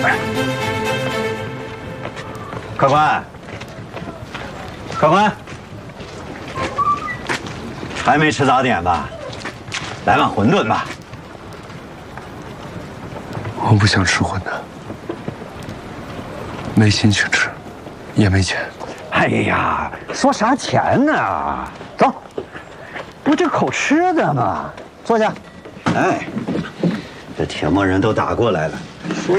客官，客官，还没吃早点吧？来碗馄饨吧。 我不想吃馄饨，没心情吃，也没钱。 哎呀，说啥钱呢？走，不这口吃的吗？坐下。哎，这铁磨人都打过来了。